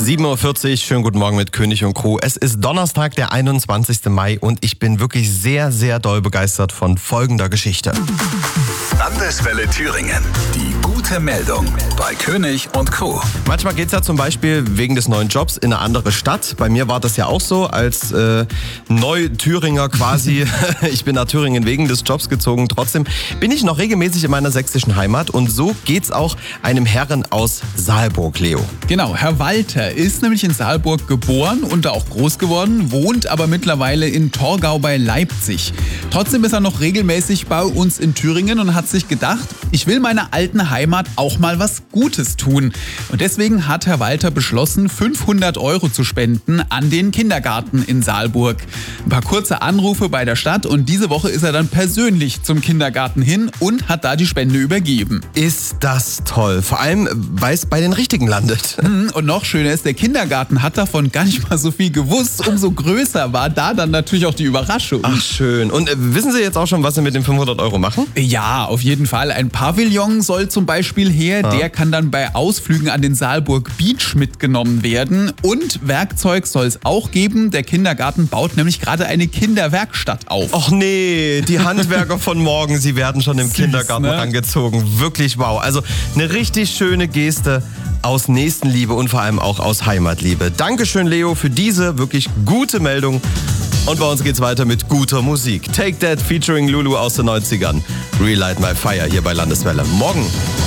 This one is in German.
7:40 Uhr, schönen guten Morgen mit König und Crew. Es ist Donnerstag, der 21. Mai und ich bin wirklich sehr, sehr doll begeistert von folgender Geschichte. Landeswelle Thüringen. Die gute Meldung bei König und Crew. Manchmal geht's ja zum Beispiel wegen des neuen Jobs in eine andere Stadt. Bei mir war das ja auch so, als Neu-Thüringer quasi. Ich bin nach Thüringen wegen des Jobs gezogen. Trotzdem bin ich noch regelmäßig in meiner sächsischen Heimat und so geht's auch einem Herren aus Saalburg, Leo. Genau, Herr Walter ist nämlich in Saalburg geboren und da auch groß geworden, wohnt aber mittlerweile in Torgau bei Leipzig. Trotzdem ist er noch regelmäßig bei uns in Thüringen und hat sich gedacht, ich will meiner alten Heimat auch mal was Gutes tun. Und deswegen hat Herr Walter beschlossen, 500 € zu spenden an den Kindergarten in Saalburg. Ein paar kurze Anrufe bei der Stadt und diese Woche ist er dann persönlich zum Kindergarten hin und hat da die Spende übergeben. Ist das toll, vor allem, weil es bei den Richtigen landet. Und noch schöner ist, der Kindergarten hat davon gar nicht mal so viel gewusst. Umso größer war da dann natürlich auch die Überraschung. Ach schön. Und wissen Sie jetzt auch schon, was Sie mit den 500 € machen? Ja, auf jeden Fall. Ein Pavillon soll zum Beispiel her. Der kann dann bei Ausflügen an den Saalburg Beach mitgenommen werden. Und Werkzeug soll es auch geben. Der Kindergarten baut nämlich gerade eine Kinderwerkstatt auf. Och nee, die Handwerker von morgen, sie werden schon im Süß, Kindergarten ne? rangezogen. Wirklich wow. Also eine richtig schöne Geste aus Nächstenliebe und vor allem auch aus Heimatliebe. Dankeschön, Leo, für diese wirklich gute Meldung. Und bei uns geht's weiter mit guter Musik. Take That featuring Lulu aus den 90ern. Relight My Fire hier bei Landeswelle. Morgen